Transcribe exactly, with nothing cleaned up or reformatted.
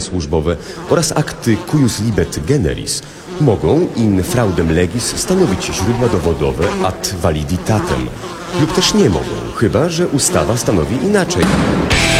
służbowe oraz akty cuius libet generis mogą in fraudem legis stanowić źródła dowodowe ad validitatem lub też nie mogą, chyba że ustawa stanowi inaczej.